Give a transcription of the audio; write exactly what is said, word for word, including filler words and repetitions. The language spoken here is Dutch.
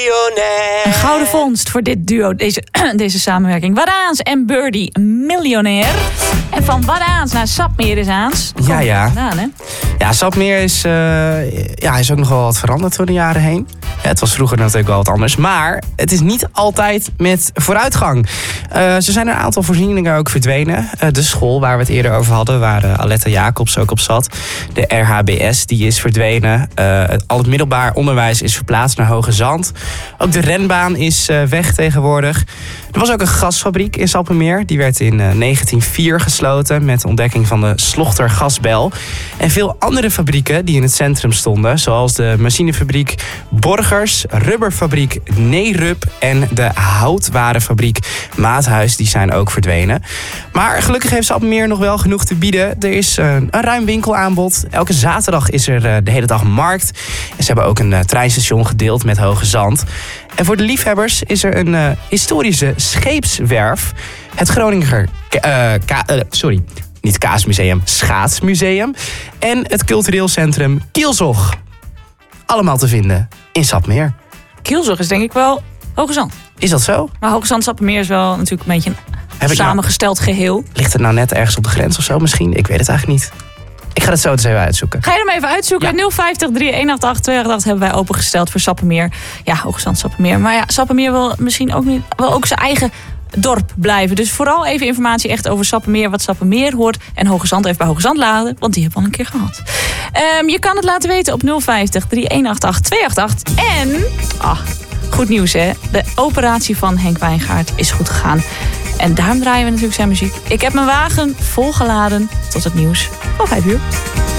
miljonair. Een gouden vondst voor dit duo, deze, deze samenwerking. Wadaans en Birdie, miljonair. En van Wadaans naar Sapmeer is aans. Ja, ja. Vandaan, hè? Ja, Sapmeer is, uh, ja, is ook nog wel wat veranderd door de jaren heen. Ja, het was vroeger natuurlijk wel wat anders. Maar het is niet altijd met vooruitgang. Uh, ze zijn een aantal voorzieningen ook verdwenen. Uh, de school waar we het eerder over hadden, waar uh, Aletta Jacobs ook op zat. De R H B S, die is verdwenen. Uh, al het middelbaar onderwijs is verplaatst naar Hoge Zand. Ook de renbaan is uh, weg tegenwoordig. Er was ook een gasfabriek in Sappemeer. Die werd in uh, negentien nul vier gesloten met de ontdekking van de Slochter gasbel. En veel andere fabrieken die in het centrum stonden, zoals de machinefabriek Borgers, rubberfabriek Neerub en de houtwarenfabriek Maathuis, die zijn ook verdwenen. Maar gelukkig heeft Sappemeer nog wel genoeg te bieden. Er is uh, een ruim winkelaanbod. Elke zaterdag is er uh, de hele dag markt. En ze hebben ook een uh, treinstation gedeeld met Hoge Zand. En voor de liefhebbers is er een uh, historische scheepswerf. Het Groninger... Uh, ka- uh, sorry, niet Kaasmuseum, Schaatsmuseum. En het cultureel centrum Kielzog. Allemaal te vinden in Sapmeer. Kielzog is denk ik wel Hoge Zand. Is dat zo? Maar Hoge Zand Sappemeer is wel natuurlijk een beetje een Heb samengesteld nou, geheel. Ligt het nou net ergens op de grens of zo misschien? Ik weet het eigenlijk niet. Ik ga het zo eens even uitzoeken. Ga je hem even uitzoeken? Ja. nul vijftig drie een acht acht twee acht acht hebben wij opengesteld voor Sappemeer. Ja, Hoge Zand Sappemeer. Maar ja, Sappemeer wil misschien ook niet, wil ook zijn eigen dorp blijven. Dus vooral even informatie echt over Sappemeer, wat Sappemeer hoort. En Hoge Zand even bij Hoge Zand laden, want die hebben we al een keer gehad. Um, je kan het laten weten op nul vijftig drie een acht acht twee acht acht. En, ah, goed nieuws hè, de operatie van Henk Wijngaard is goed gegaan. En daarom draaien we natuurlijk zijn muziek. Ik heb mijn wagen volgeladen tot het nieuws van vijf uur.